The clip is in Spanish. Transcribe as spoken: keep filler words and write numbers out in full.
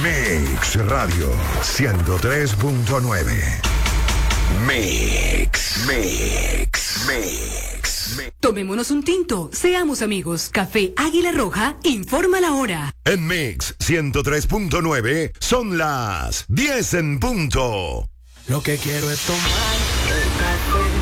Mix Radio ciento tres punto nueve. Mix, Mix, Mix, Mix. Tomémonos un tinto, seamos amigos. Café Águila Roja informa la hora. En Mix ciento tres punto nueve son las diez en punto. Lo que quiero es tomar el café.